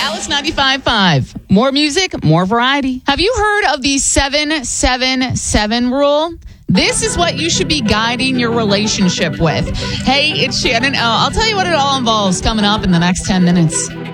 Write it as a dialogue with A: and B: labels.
A: Alice 95.5. More music, more variety. Have you heard of the 777 rule? This is what you should be guiding your relationship with. Hey, it's Shannon. I'll tell you what it all involves coming up in the next 10 minutes.